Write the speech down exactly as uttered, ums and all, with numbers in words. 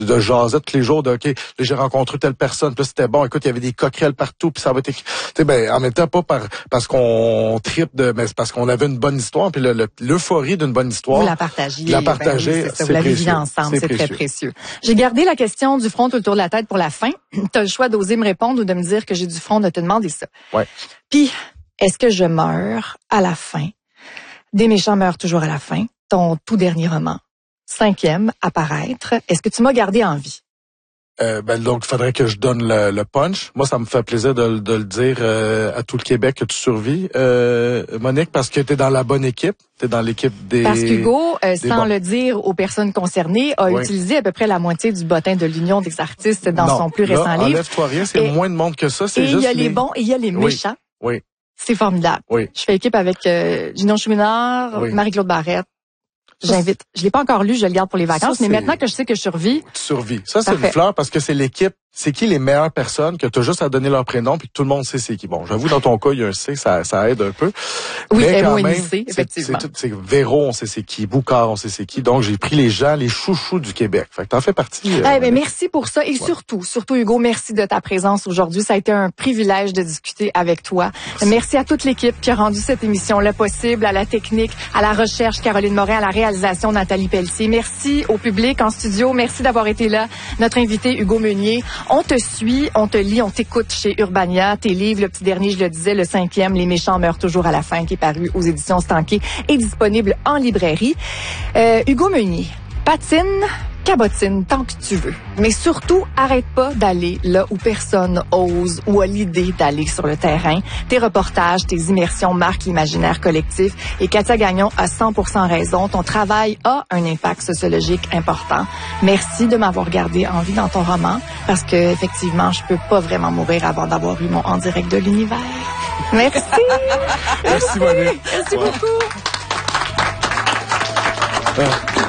de jaser tous les jours de OK, j'ai rencontré telle personne, puis c'était bon, écoute, il y avait des coquerelles partout, puis ça va être tu sais ben en même temps pas par parce qu'on tripe de mais c'est parce qu'on avait une bonne histoire, puis le, le, l'euphorie d'une bonne histoire. Vous la partagez. La partager, ben oui, c'est, c'est vous la précieux. vivez ensemble, c'est, c'est très précieux. J'ai gardé la question du front tout le tour de la tête pour la fin. Tu as le choix d'oser me répondre ou de me dire que j'ai du front de te demander ça. Ouais. Puis est-ce que je meurs à la fin? Des méchants meurent toujours à la fin. Ton tout dernier roman. Cinquième à paraître. Est-ce que tu m'as gardé en vie? Euh, ben donc, il faudrait que je donne le, le punch. Moi, ça me fait plaisir de, de le dire euh, à tout le Québec que tu survis, euh, Monique, parce que tu es dans la bonne équipe. Tu es dans l'équipe des... Parce qu'Hugo, euh, sans bons. le dire aux personnes concernées, a oui. utilisé à peu près la moitié du bottin de l'Union des artistes dans non, son plus là, récent livre. enlève-toi rien, c'est et, moins de monde que ça. C'est et juste il y a les, les bons et il y a les méchants. Oui. oui. C'est formidable. Oui. Je fais équipe avec euh, Gino Chouinard, oui. Marie-Claude Barrette. J'invite. Je l'ai pas encore lu, je le garde pour les vacances, ça, mais maintenant que je sais que je survis. Tu survis. Ça, c'est Parfait. une fleur parce que c'est l'équipe. C'est qui les meilleures personnes que tu as juste à donner leur prénom puis que tout le monde sait c'est qui. Bon, j'avoue, dans ton cas, il y a un C, ça, ça aide un peu. Oui, mais quand M O N I même, C, effectivement. C'est, c'est, c'est Véro, on sait c'est qui. Boucard, on sait c'est qui. Donc, j'ai pris les gens, les chouchous du Québec. Fait que t'en fais partie. Euh, eh ben, merci pour ça. Et ouais. surtout, surtout, Hugo, merci de ta présence aujourd'hui. Ça a été un privilège de discuter avec toi. Merci, merci à toute l'équipe qui a rendu cette émission-là possible, à la technique, à la recherche, Caroline Morin, à la réalisation, Nathalie Pelletier. Merci au public en studio. Merci d'avoir été là. Notre invité, Hugo Meunier. On te suit, on te lit, on t'écoute chez Urbania. Tes livres, le petit dernier, je le disais, le cinquième, Les méchants meurent toujours à la fin, qui est paru aux éditions Stanquet et disponible en librairie. Euh, Hugo Meunier, patine, cabotine tant que tu veux. Mais surtout, arrête pas d'aller là où personne ose ou a l'idée d'aller sur le terrain. Tes reportages, tes immersions marquent l'imaginaire collectif. Et Katia Gagnon a cent pour cent raison. Ton travail a un impact sociologique important. Merci de m'avoir gardé en vie dans ton roman, parce que effectivement, je peux pas vraiment mourir avant d'avoir eu mon En direct de l'univers. Merci. Merci, Monique. Merci beaucoup. Ouais.